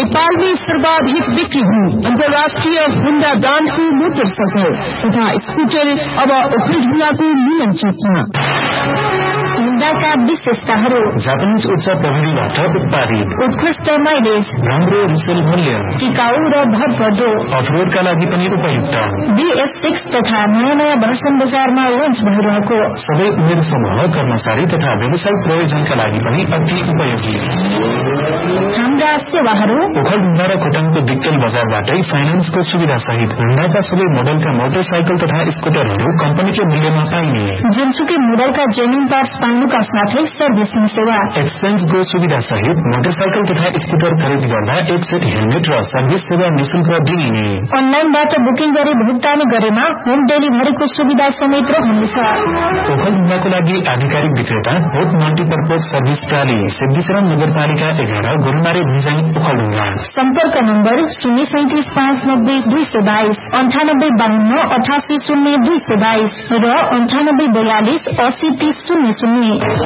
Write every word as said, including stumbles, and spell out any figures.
नेपाल में सर्वाधिक बिक्री हुई अंतर्राष्ट्रीय होंडा ब्रांड को मोटरसाइकिल तथा स्कूटर अब ओखलढुंगा को मिलन चौकमा। होंडाका विशेषताहरू जापानीज उच्च प्रविधिबाट उत्पादित उत्कृष्ट माइलेज राम्रो रिसेल मूल्य टिकाऊ र भरपर्दो अफरोडका लागि पनि उपयुक्त बीएस सिक्स तथा नयाँ नयाँ भर्सन बजारमा लन्च भइरहेको सबै उमेर समूह कर्मचारी तथा व्यवसायिक प्रयोजनका लागि पनि अति उपयोगी। हाम्रा सेवाहरू ओखलढुंगा र खोटाङको दिक्तेल बजारबाटै फाइनान्सको सुविधा सहित होंडाका सबै मोडलका मोटरसाइकल तथा स्कुटरहरू कम्पनीकै मूल्यमा पाइने जुनसुकै मोडलका जेन्युन पार्ट्स पाउनुका साथै सर्भिसिङ सेवा एक्सचेन्जको सुविधा सहित मोटरसाइकल तथा स्कुटर खरिद गर्दा एक सेट हेलमेट र सर्भिस सेवा निशुल्क दिइने। अनलाइनबाट बुकिङ गरी भुक्तानी गरेमा होम डेलिभरीको सुविधा समेत रहनेछ। ओखलढुंगाको लागि आधिकारिक विक्रेता होप मल्टिपर्पज सर्भिस प्राली सिद्धिचरण नगरपालिका एघार गोरुमारे भुइँजाङ ओखलढुंगा। सम्पर्क नम्बर शून्य सैतिस पाँच नब्बे दुई सय बाइस अन्ठानब्बे बाहन्न अठासी शून्य दुई सय बाइस र अन्ठानब्बे बयालिस अस्सी तीस शून्य शून्य।